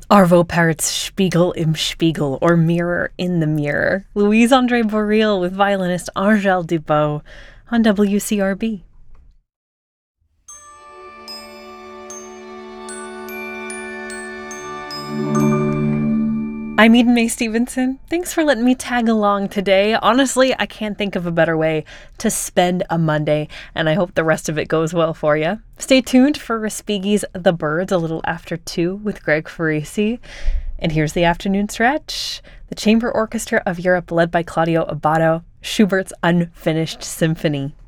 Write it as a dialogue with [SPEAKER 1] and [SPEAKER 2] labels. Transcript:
[SPEAKER 1] Arvo Päret's Spiegel im Spiegel, or Mirror in the Mirror. Louise-Andre Boreal with violinist Angèle Dubot on WCRB. I'm Eden Mae Stevenson. Thanks for letting me tag along today. Honestly, I can't think of a better way to spend a Monday, and I hope the rest of it goes well for you. Stay tuned for Respighi's The Birds a little after 2 with Greg Farisi. And here's the afternoon stretch. The Chamber Orchestra of Europe, led by Claudio Abbado, Schubert's Unfinished Symphony.